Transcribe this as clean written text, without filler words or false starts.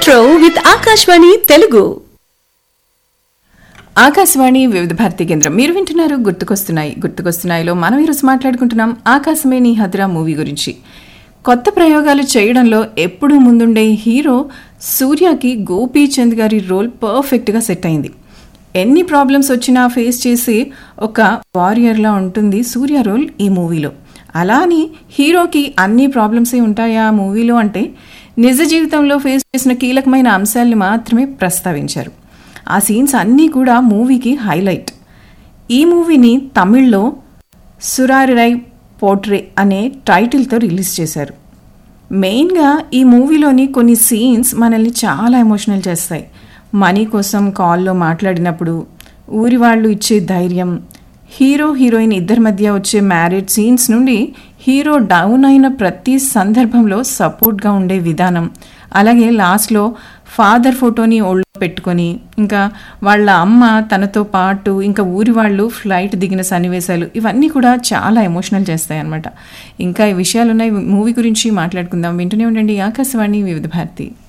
Retro with Akashvani Telugu. Akashvani వివిధ భారతి కేంద్రం. మీరు వింటున్నారు గుర్తుకొస్తున్నాయిలో మనం ఈరోజు మాట్లాడుకుంటున్నాం ఆకాశమే నీ హద్రా మూవీ గురించి. కొత్త ప్రయోగాలు చేయడంలో ఎప్పుడూ ముందుండే హీరో సూర్యకి గోపీచంద్ గారి రోల్ పర్ఫెక్ట్గా సెట్ అయింది. ఎన్ని ప్రాబ్లమ్స్ వచ్చినా ఫేస్ చేసి ఒక వారియర్లా ఉంటుంది సూర్య రోల్ ఈ మూవీలో. అలా అని హీరోకి అన్ని ప్రాబ్లమ్సే ఉంటాయా ఆ మూవీలో అంటే నిజ జీవితంలో ఫేస్ చేసిన కీలకమైన అంశాలను మాత్రమే ప్రస్తావించారు. ఆ సీన్స్ అన్నీ కూడా మూవీకి హైలైట్. ఈ మూవీని తమిళ్లో సురారిరై పోట్రే అనే టైటిల్తో రిలీజ్ చేశారు. మెయిన్గా ఈ మూవీలోని కొన్ని సీన్స్ మనల్ని చాలా ఎమోషనల్ చేస్తాయి. మనీ కోసం కాల్లో మాట్లాడినప్పుడు ఊరి వాళ్ళు ఇచ్చే ధైర్యం, హీరో హీరోయిన్ ఇద్దరి మధ్య వచ్చే మ్యారేజ్ సీన్స్ నుండి హీరో డౌన్ అయిన ప్రతి సందర్భంలో సపోర్ట్గా ఉండే విధానం, అలాగే లాస్ట్లో ఫాదర్ ఫోటోని ఒళ్ళో పెట్టుకొని ఇంకా వాళ్ళ అమ్మ తనతో పాటు ఇంకా ఊరి వాళ్ళు ఫ్లైట్ దిగిన సన్నివేశాలు ఇవన్నీ కూడా చాలా ఎమోషనల్ చేస్తాయి అన్నమాట. ఇంకా ఈ విషయాలున్నాయి మూవీ గురించి మాట్లాడుకుందాం. వింటూనే ఉండండి ఆకాశవాణి వివిధ భారతి.